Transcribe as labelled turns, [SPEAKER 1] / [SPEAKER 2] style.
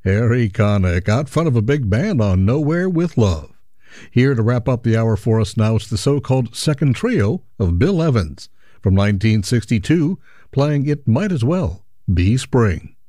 [SPEAKER 1] Harry Connick out front of a big band on Nowhere with Love. Here to wrap up the hour for us now, it's the so-called second trio of Bill Evans from 1962 playing It Might As Well Be Spring.